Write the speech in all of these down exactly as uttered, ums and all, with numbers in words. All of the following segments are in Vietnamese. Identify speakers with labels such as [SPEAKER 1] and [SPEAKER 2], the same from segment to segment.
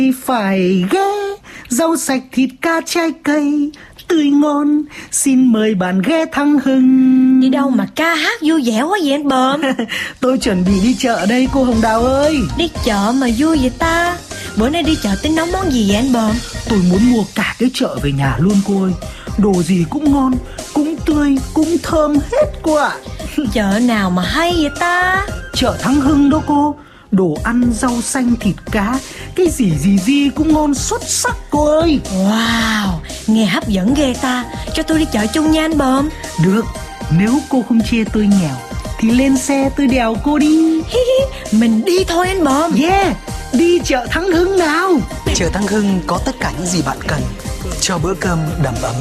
[SPEAKER 1] Phải ghé, rau sạch thịt cá trái cây tươi ngon, xin mời bạn ghé Thăng Hưng.
[SPEAKER 2] Đi đâu mà ca hát vui vẻ quá vậy anh Bờm?
[SPEAKER 1] Tôi chuẩn bị đi chợ đây cô Hồng Đào ơi.
[SPEAKER 2] Đi chợ mà vui vậy ta? Bữa nay đi chợ tính nấu món gì vậy anh Bờm?
[SPEAKER 1] Tôi muốn mua cả cái chợ về nhà luôn cô ơi. Đồ gì cũng ngon, cũng tươi, cũng thơm hết cô ạ.
[SPEAKER 2] Chợ nào mà hay vậy ta?
[SPEAKER 1] Chợ Thăng Hưng đó cô. Đồ ăn, rau xanh, thịt cá, cái gì gì gì cũng ngon xuất sắc cô ơi.
[SPEAKER 2] Wow, nghe hấp dẫn ghê ta. Cho tôi đi chợ chung nha anh Bờm.
[SPEAKER 1] Được, nếu cô không chê tôi nghèo thì lên xe tôi đèo cô đi.
[SPEAKER 2] Mình đi thôi anh Bờm.
[SPEAKER 1] Yeah, đi chợ Thăng Hưng nào. Chợ Thăng Hưng có tất cả những gì bạn cần cho bữa cơm đầm ấm.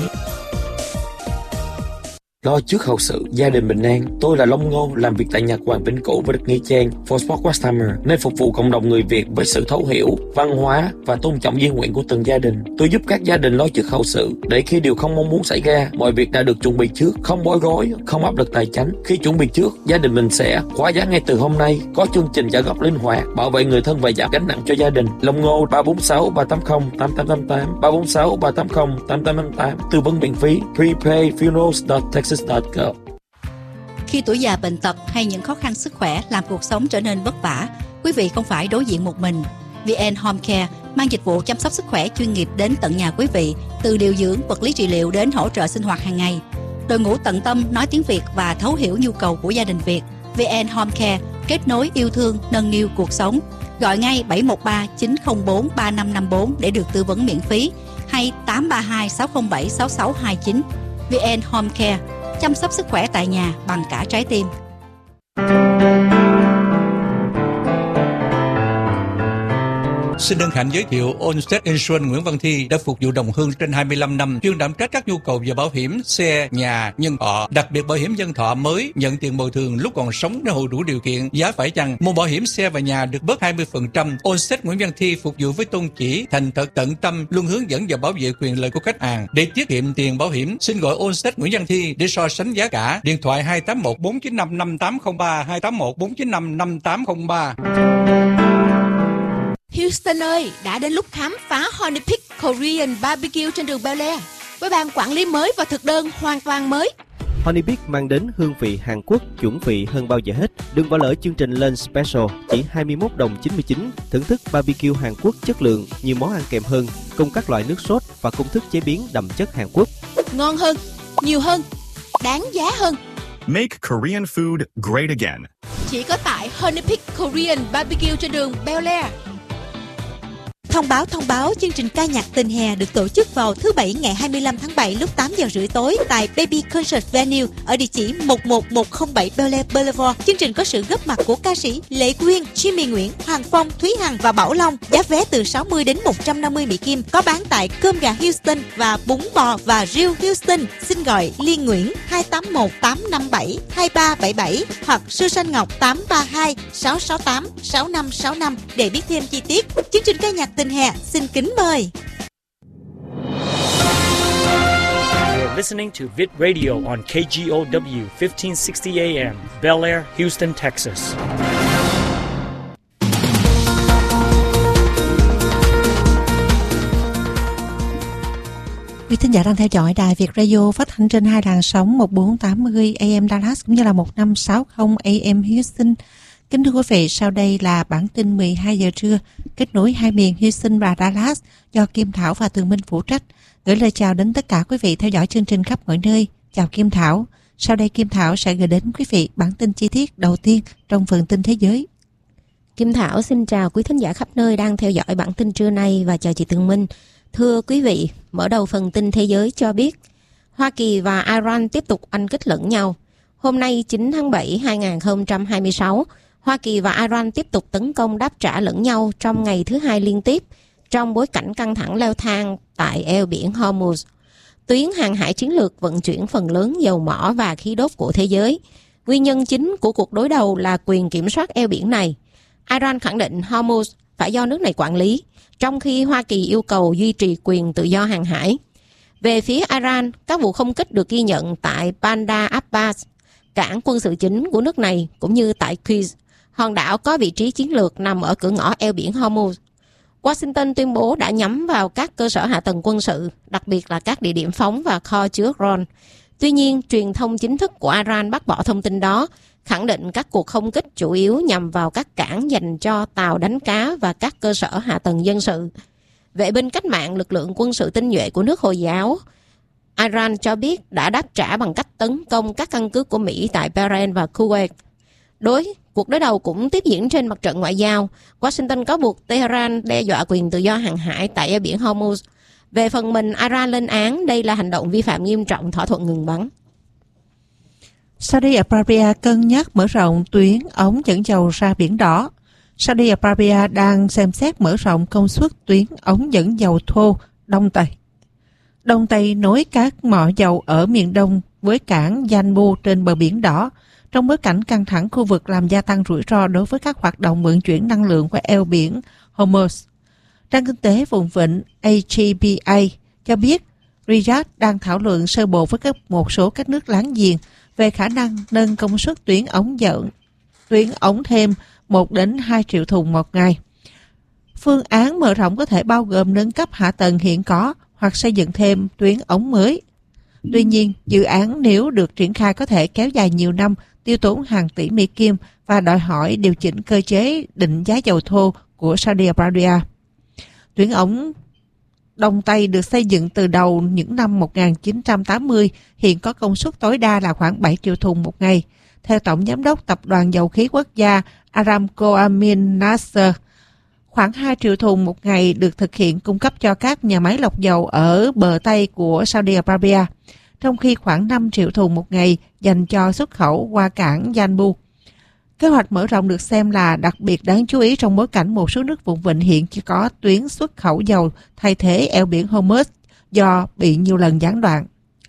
[SPEAKER 3] Lo trước hậu sự, gia đình bình an. Tôi là Long Ngô, làm việc tại nhà Hoàng Vĩnh Cửu với đất Nghĩa Trang, For Sport West Hammer, nơi phục vụ cộng đồng người Việt với sự thấu hiểu, văn hóa và tôn trọng di nguyện của từng gia đình. Tôi giúp các gia đình lo trước hậu sự, để khi điều không mong muốn xảy ra, mọi việc đã được chuẩn bị trước, không bối rối, không áp lực tài chính. Khi chuẩn bị trước, gia đình mình sẽ khóa giá ngay từ hôm nay, có chương trình trả góp linh hoạt, bảo vệ người thân và giảm gánh nặng cho gia đình. Long Ngô ba bốn sáu ba tám không tám tám tám tám, ba bốn sáu ba tám không tám tám tám tám, tư vấn miễn phí. Prepay funerals dot texas dot gov.
[SPEAKER 4] Khi tuổi già bệnh tật hay những khó khăn sức khỏe làm cuộc sống trở nên vất vả, quý vị không phải đối diện một mình. vê en Home Care mang dịch vụ chăm sóc sức khỏe chuyên nghiệp đến tận nhà quý vị, từ điều dưỡng, vật lý trị liệu đến hỗ trợ sinh hoạt hàng ngày. Đội ngũ tận tâm nói tiếng Việt và thấu hiểu nhu cầu của gia đình Việt. vê en Home Care kết nối yêu thương, nâng niu cuộc sống. Gọi ngay bảy một ba chín không bốn ba năm năm bốn để được tư vấn miễn phí, hay tám ba hai sáu không bảy sáu sáu hai chín. vê en Home Care, chăm sóc sức khỏe tại nhà bằng cả trái tim.
[SPEAKER 5] Xin hân hạnh giới thiệu Allstate Insurance Nguyễn Văn Thi đã phục vụ đồng hương trên hai mươi lăm năm, chuyên đảm trách các nhu cầu về bảo hiểm xe, nhà, nhân thọ, đặc biệt bảo hiểm nhân thọ mới nhận tiền bồi thường lúc còn sống nếu hộ đủ điều kiện. Giá phải chăng mua bảo hiểm xe và nhà được bớt hai mươi phần trăm. Allstate Nguyễn Văn Thi phục vụ với tôn chỉ thành thật tận tâm, luôn hướng dẫn và bảo vệ quyền lợi của khách hàng. Để tiết kiệm tiền bảo hiểm, xin gọi Allstate Nguyễn Văn Thi để so sánh giá cả. Điện thoại hai tám một bốn chín năm năm tám không ba, hai tám một bốn chín năm năm tám không ba.
[SPEAKER 6] Houston ơi, đã đến lúc khám phá Honey Pig Korean Barbecue trên đường Bel Air với ban quản lý mới và thực đơn hoàn toàn mới.
[SPEAKER 7] Honey Pig mang đến hương vị Hàn Quốc chuẩn vị hơn bao giờ hết. Đừng bỏ lỡ chương trình Lunch Special chỉ hai mươi mốt đồng chín mươi chín. Thưởng thức barbecue Hàn Quốc chất lượng, nhiều món ăn kèm hơn, cùng các loại nước sốt và công thức chế biến đậm chất Hàn Quốc.
[SPEAKER 6] Ngon hơn, nhiều hơn, đáng giá hơn.
[SPEAKER 8] Make Korean food great again.
[SPEAKER 6] Chỉ có tại Honey Pig Korean Barbecue trên đường Bel Air.
[SPEAKER 9] Thông báo thông báo chương trình ca nhạc tình hè được tổ chức vào thứ Bảy ngày hai mươi lăm tháng bảy lúc tám giờ rưỡi tối tại Baby Concert Venue ở địa chỉ một một một không bảy Bel Air Boulevard. Chương trình có sự góp mặt của ca sĩ Lệ Quyên, Jimmy Nguyễn, Hoàng Phong, Thúy Hằng và Bảo Long. Giá vé từ sáu mươi đến một trăm năm mươi Mỹ Kim. Có bán tại Cơm Gà Houston và Bún Bò và Riêu Houston. Xin gọi Liên Nguyễn hai tám một tám năm bảy hai ba bảy bảy hoặc Sư Sanh Ngọc tám ba hai sáu sáu tám sáu năm sáu năm để biết thêm chi tiết. Chương trình ca nhạc tình hè xin kính mời.
[SPEAKER 10] You're listening to Vid Radio on K G O W fifteen sixty A M, Bel Air, Houston, Texas.
[SPEAKER 11] Quý thính giả đang theo dõi đài Việt Radio phát thanh trên hai làn sóng một bốn tám mươi A M Dallas cũng như là một năm sáu không A M Houston. Kính thưa quý vị, sau đây là bản tin mười hai giờ trưa kết nối hai miền Houston và Dallas do Kim Thảo và Tường Minh phụ trách. Gửi lời chào đến tất cả quý vị theo dõi chương trình khắp mọi nơi. Chào Kim Thảo. Sau đây Kim Thảo sẽ gửi đến quý vị bản tin chi tiết đầu tiên trong phần tin thế giới.
[SPEAKER 12] Kim Thảo xin chào quý thính giả khắp nơi đang theo dõi bản tin trưa nay và chào chị Tường Minh. Thưa quý vị, mở đầu phần tin thế giới cho biết Hoa Kỳ và Iran tiếp tục oanh kích lẫn nhau. Hôm nay chín tháng bảy hai nghìn không trăm hai mươi sáu, Hoa Kỳ và Iran tiếp tục tấn công đáp trả lẫn nhau trong ngày thứ hai liên tiếp, trong bối cảnh căng thẳng leo thang tại eo biển Hormuz, tuyến hàng hải chiến lược vận chuyển phần lớn dầu mỏ và khí đốt của thế giới. Nguyên nhân chính của cuộc đối đầu là quyền kiểm soát eo biển này. Iran khẳng định Hormuz phải do nước này quản lý, trong khi Hoa Kỳ yêu cầu duy trì quyền tự do hàng hải. Về phía Iran, các vụ không kích được ghi nhận tại Bandar Abbas, cảng quân sự chính của nước này, cũng như tại Qiz, hòn đảo có vị trí chiến lược nằm ở cửa ngõ eo biển Hormuz. Washington tuyên bố đã nhắm vào các cơ sở hạ tầng quân sự, đặc biệt là các địa điểm phóng và kho chứa drone. Tuy nhiên, truyền thông chính thức của Iran bác bỏ thông tin đó, khẳng định các cuộc không kích chủ yếu nhằm vào các cảng dành cho tàu đánh cá và các cơ sở hạ tầng dân sự. Vệ binh cách mạng, lực lượng quân sự tinh nhuệ của nước Hồi giáo Iran cho biết đã đáp trả bằng cách tấn công các căn cứ của Mỹ tại Bahrain và Kuwait. Đối cuộc đối đầu cũng tiếp diễn trên mặt trận ngoại giao. Washington cáo buộc Tehran đe dọa quyền tự do hàng hải tại eo biển Hormuz. Về phần mình, Iran lên án đây là hành động vi phạm nghiêm trọng thỏa thuận ngừng bắn.
[SPEAKER 11] Saudi Arabia cân nhắc mở rộng tuyến ống dẫn dầu ra Biển Đỏ. Saudi Arabia đang xem xét mở rộng công suất tuyến ống dẫn dầu thô Đông Tây. Đông Tây nối các mỏ dầu ở miền Đông với cảng Yanbu trên bờ Biển Đỏ, trong bối cảnh căng thẳng khu vực làm gia tăng rủi ro đối với các hoạt động vận chuyển năng lượng qua eo biển Hormuz. Trang kinh tế vùng vịnh A G B A cho biết Riyadh đang thảo luận sơ bộ với các một số các nước láng giềng về khả năng nâng công suất tuyến ống dẫn tuyến ống thêm một đến hai triệu thùng một ngày. Phương án mở rộng có thể bao gồm nâng cấp hạ tầng hiện có hoặc xây dựng thêm tuyến ống mới. Tuy nhiên, dự án nếu được triển khai có thể kéo dài nhiều năm, tiêu tốn hàng tỷ Mỹ Kim và đòi hỏi điều chỉnh cơ chế định giá dầu thô của Saudi Arabia. Tuyến ống Đông Tây được xây dựng từ đầu những năm một nghìn chín trăm tám mươi, hiện có công suất tối đa là khoảng bảy triệu thùng một ngày. Theo Tổng Giám đốc Tập đoàn Dầu khí Quốc gia Aramco Amin Nasser, khoảng hai triệu thùng một ngày được thực hiện cung cấp cho các nhà máy lọc dầu ở bờ Tây của Saudi Arabia, trong khi khoảng năm triệu thùng một ngày dành cho xuất khẩu qua cảng Yanbu. Kế hoạch mở rộng được xem là đặc biệt đáng chú ý trong bối cảnh một số nước vùng vịnh hiện chỉ có tuyến xuất khẩu dầu thay thế eo biển Hormuz do bị nhiều lần gián đoạn.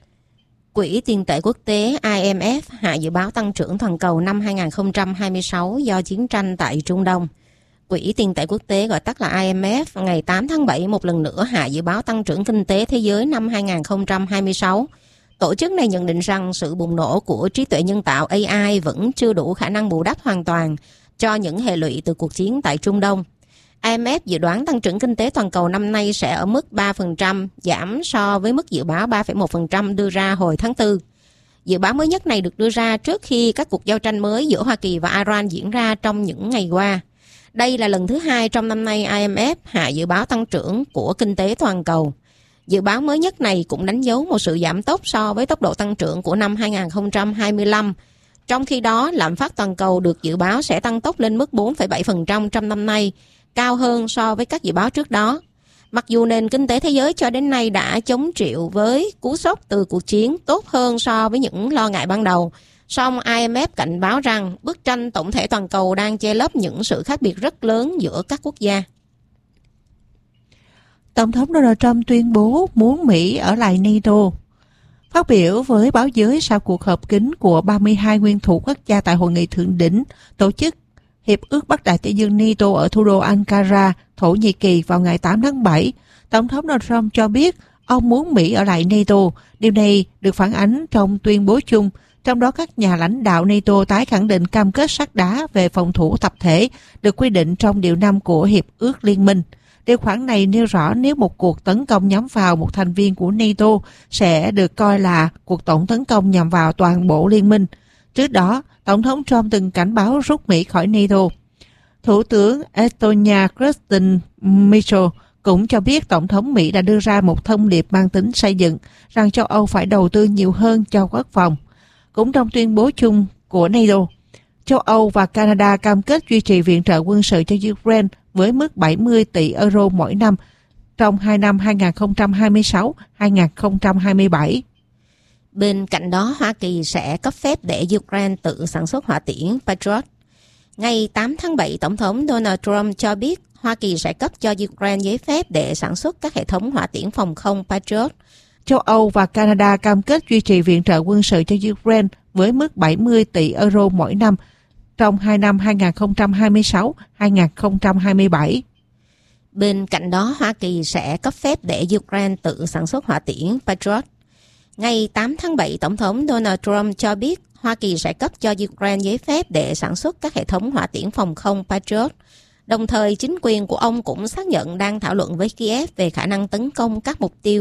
[SPEAKER 12] Quỹ tiền tệ quốc tế I M F hạ dự báo tăng trưởng toàn cầu năm hai không hai sáu do chiến tranh tại Trung Đông. Quỹ tiền tệ quốc tế gọi tắt là I M F ngày tám tháng bảy một lần nữa hạ dự báo tăng trưởng kinh tế thế giới năm hai không hai sáu. Tổ chức này nhận định rằng sự bùng nổ của trí tuệ nhân tạo A I vẫn chưa đủ khả năng bù đắp hoàn toàn cho những hệ lụy từ cuộc chiến tại Trung Đông. I M F dự đoán tăng trưởng kinh tế toàn cầu năm nay sẽ ở mức ba phần trăm, giảm so với mức dự báo ba phẩy một phần trăm đưa ra hồi tháng tư. Dự báo mới nhất này được đưa ra trước khi các cuộc giao tranh mới giữa Hoa Kỳ và Iran diễn ra trong những ngày qua. Đây là lần thứ hai trong năm nay I M F hạ dự báo tăng trưởng của kinh tế toàn cầu. Dự báo mới nhất này cũng đánh dấu một sự giảm tốc so với tốc độ tăng trưởng của năm hai không hai lăm. Trong khi đó, lạm phát toàn cầu được dự báo sẽ tăng tốc lên mức bốn phẩy bảy phần trăm trong năm nay, cao hơn so với các dự báo trước đó. Mặc dù nền kinh tế thế giới cho đến nay đã chống chịu với cú sốc từ cuộc chiến tốt hơn so với những lo ngại ban đầu, song I M F cảnh báo rằng bức tranh tổng thể toàn cầu đang che lấp những sự khác biệt rất lớn giữa các quốc gia.
[SPEAKER 11] Tổng thống Donald Trump tuyên bố muốn Mỹ ở lại NATO. Phát biểu với báo giới sau cuộc họp kín của ba mươi hai nguyên thủ quốc gia tại hội nghị thượng đỉnh tổ chức Hiệp ước Bắc Đại Tây Dương NATO ở thủ đô Ankara, Thổ Nhĩ Kỳ vào ngày tám tháng bảy, Tổng thống Donald Trump cho biết ông muốn Mỹ ở lại NATO. Điều này được phản ánh trong tuyên bố chung, trong đó các nhà lãnh đạo NATO tái khẳng định cam kết sắt đá về phòng thủ tập thể được quy định trong điều năm của Hiệp ước Liên minh. Điều khoản này nêu rõ nếu một cuộc tấn công nhắm vào một thành viên của NATO sẽ được coi là cuộc tổng tấn công nhằm vào toàn bộ liên minh. Trước đó, Tổng thống Trump từng cảnh báo rút Mỹ khỏi NATO. Thủ tướng Estonia Kristen Mitchell cũng cho biết Tổng thống Mỹ đã đưa ra một thông điệp mang tính xây dựng rằng châu Âu phải đầu tư nhiều hơn cho quốc phòng. Cũng trong tuyên bố chung của NATO, châu Âu và Canada cam kết duy trì viện trợ quân sự cho Ukraine với mức bảy mươi tỷ euro mỗi năm trong hai năm hai không hai sáu đến hai không hai bảy.
[SPEAKER 12] Bên cạnh đó, Hoa Kỳ sẽ cấp phép để Ukraine tự sản xuất hỏa tiễn Patriot. Ngày tám tháng bảy, Tổng thống Donald Trump cho biết Hoa Kỳ sẽ cấp cho Ukraine giấy phép để sản xuất các hệ thống hỏa tiễn phòng không Patriot.
[SPEAKER 11] Châu Âu và Canada cam kết duy trì viện trợ quân sự cho Ukraine với mức bảy mươi tỷ euro mỗi năm trong hai năm hai không hai sáu đến hai không hai bảy.
[SPEAKER 12] Bên cạnh đó, Hoa Kỳ sẽ cấp phép để Ukraine tự sản xuất hỏa tiễn Patriot. Ngày tám tháng bảy, Tổng thống Donald Trump cho biết Hoa Kỳ sẽ cấp cho Ukraine giấy phép để sản xuất các hệ thống hỏa tiễn phòng không Patriot. Đồng thời, chính quyền của ông cũng xác nhận đang thảo luận với Kiev về khả năng tấn công các mục tiêu